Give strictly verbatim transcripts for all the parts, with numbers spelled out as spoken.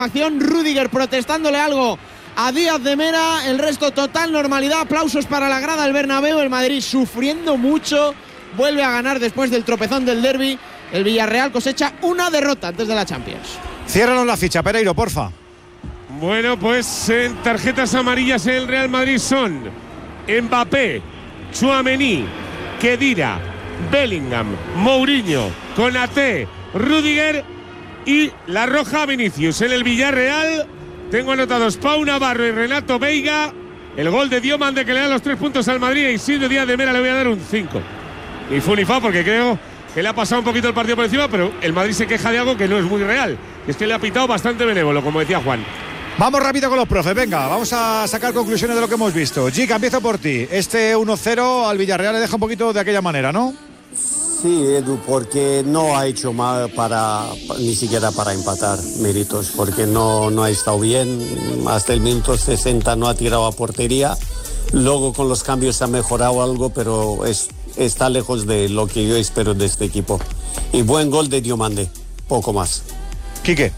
acción. Rüdiger protestándole algo a Díaz de Mera, el resto total normalidad, aplausos para la grada del Bernabéu. El Madrid sufriendo mucho, vuelve a ganar después del tropezón del derbi. El Villarreal cosecha una derrota antes de la Champions. Ciérranos la ficha, Pereiro, porfa. Bueno, pues en tarjetas amarillas en el Real Madrid son Mbappé, Tchouaméni, Khedira, Bellingham, Mourinho, Konaté, Rüdiger y la roja Vinicius. En el Villarreal tengo anotados Pau Navarro y Renato Veiga. El gol de Diomande que le da los tres puntos al Madrid, y Isidro Díaz de Mera le voy a dar un cinco. Ni fu ni fa, porque creo que le ha pasado un poquito el partido por encima, pero el Madrid se queja de algo que no es muy real. Es que le ha pitado bastante benévolo, como decía Juan. Vamos rápido con los profes, venga, vamos a sacar conclusiones de lo que hemos visto. Gica, empiezo por ti. Este uno cero al Villarreal le deja un poquito de aquella manera, ¿no? Sí, Edu, porque no ha hecho mal para, ni siquiera para empatar méritos, porque no, no ha estado bien. Hasta el minuto sesenta no ha tirado a portería. Luego con los cambios ha mejorado algo, pero es, está lejos de lo que yo espero de este equipo. Y buen gol de Diomande, poco más. Quique.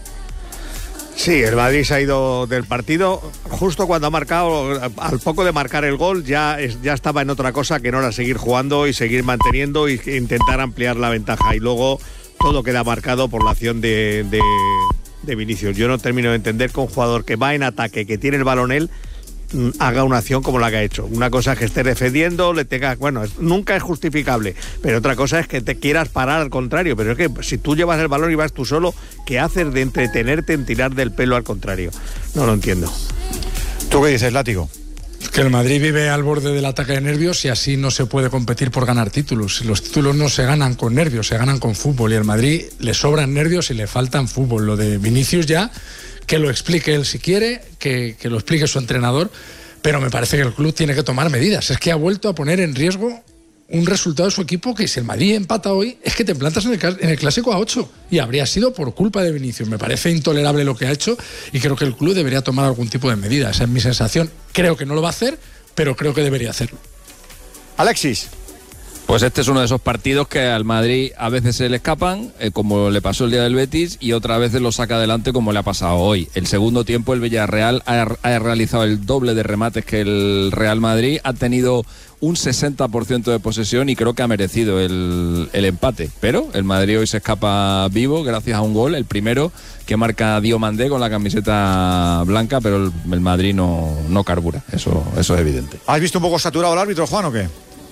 Sí, el Madrid se ha ido del partido justo cuando ha marcado, al poco de marcar el gol ya, es, ya estaba en otra cosa que no era seguir jugando y seguir manteniendo e intentar ampliar la ventaja, y luego todo queda marcado por la acción de, de, de Vinicius. Yo no termino de entender que un jugador que va en ataque, que tiene el balón él, haga una acción como la que ha hecho. Una cosa es que esté defendiendo, le tenga, bueno, es, nunca es justificable, pero otra cosa es que te quieras parar al contrario. Pero es que si tú llevas el balón y vas tú solo, ¿qué haces de entretenerte en tirar del pelo al contrario? No lo entiendo. ¿Tú qué dices, Látigo? Que el Madrid vive al borde del ataque de nervios y así no se puede competir por ganar títulos. Los títulos no se ganan con nervios, se ganan con fútbol, y al Madrid le sobran nervios y le faltan fútbol. Lo de Vinicius ya, que lo explique él si quiere, que, que lo explique su entrenador, pero me parece que el club tiene que tomar medidas. Es que ha vuelto a poner en riesgo un resultado de su equipo, que si el Madrid empata hoy, es que te plantas en el, en el Clásico a ocho, y habría sido por culpa de Vinicius. Me parece intolerable lo que ha hecho y creo que el club debería tomar algún tipo de medida. Esa es mi sensación. Creo que no lo va a hacer, pero creo que debería hacerlo. Alexis. Pues este es uno de esos partidos que al Madrid a veces se le escapan, eh, como le pasó el día del Betis, y otras veces lo saca adelante, como le ha pasado hoy. El segundo tiempo el Villarreal ha, ha realizado el doble de remates que el Real Madrid, ha tenido un sesenta por ciento de posesión y creo que ha merecido el, el empate. Pero el Madrid hoy se escapa vivo gracias a un gol, el primero que marca Diomande con la camiseta blanca, pero el, el Madrid no, no carbura, eso, eso es evidente. ¿Has visto un poco saturado el árbitro, Juan, o qué?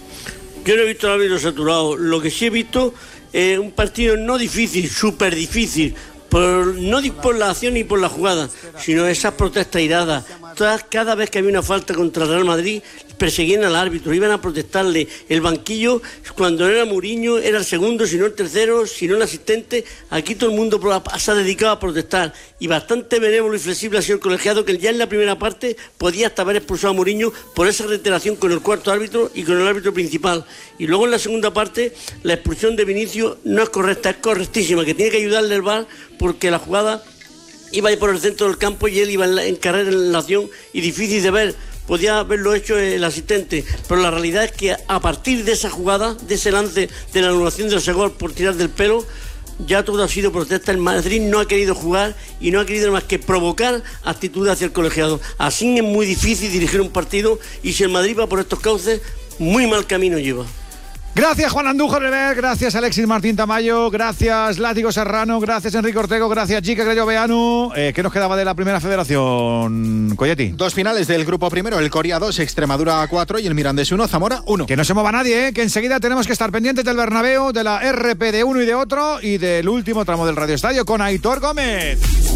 Yo no he visto el árbitro saturado. Lo que sí he visto es eh, un partido no difícil, súper difícil, por, no por la acción ni por la jugada, sino esas protestas iradas. Todas, cada vez que había una falta contra el Real Madrid, perseguían al árbitro, iban a protestarle. El banquillo, cuando no era Mourinho, era el segundo, si no el tercero, si no el asistente. Aquí todo el mundo se ha dedicado a protestar. Y bastante benévolo y flexible ha sido el colegiado, que ya en la primera parte podía hasta haber expulsado a Mourinho por esa reiteración con el cuarto árbitro y con el árbitro principal. Y luego en la segunda parte, la expulsión de Vinicius no es correcta, es correctísima, que tiene que ayudarle el V A R, porque la jugada iba a ir por el centro del campo y él iba en, la, en carrera en la acción, y difícil de ver. Podía haberlo hecho el asistente, pero la realidad es que a partir de esa jugada, de ese lance de la anulación del ese gol por tirar del pelo, ya todo ha sido protesta. El Madrid no ha querido jugar y no ha querido más que provocar actitudes hacia el colegiado. Así es muy difícil dirigir un partido, y si el Madrid va por estos cauces, muy mal camino lleva. Gracias, Juan Andújar Rever, gracias, Alexis Martín Tamayo, gracias, Látigo Serrano, gracias, Enrique Ortego, gracias, Gica Grello Beanu. Eh, ¿Qué nos quedaba de la primera federación, Coyetti? Dos finales del grupo primero, el Coria dos, Extremadura cuatro y el Mirandés uno, Zamora uno. Que no se mueva nadie, ¿eh? Que enseguida tenemos que estar pendientes del Bernabéu, de la R P de uno y de otro, y del último tramo del Radio Estadio con Aitor Gómez.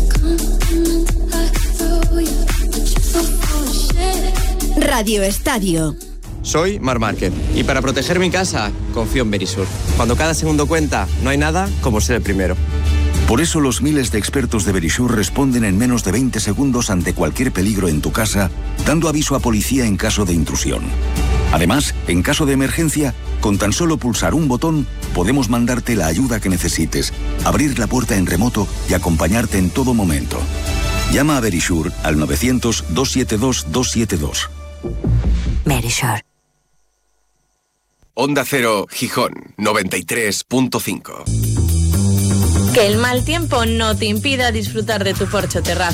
Radio Estadio. Soy Marc Márquez y para proteger mi casa confío en Verisur. Cuando cada segundo cuenta, no hay nada como ser el primero. Por eso los miles de expertos de Verisur responden en menos de veinte segundos ante cualquier peligro en tu casa, dando aviso a policía en caso de intrusión. Además, en caso de emergencia, con tan solo pulsar un botón, podemos mandarte la ayuda que necesites, abrir la puerta en remoto y acompañarte en todo momento. Llama a Verisur al novecientos, doscientos setenta y dos, doscientos setenta y dos. Verisur. Onda Cero, Gijón, noventa y tres punto cinco. Que el mal tiempo no te impida disfrutar de tu Porsche Terraza.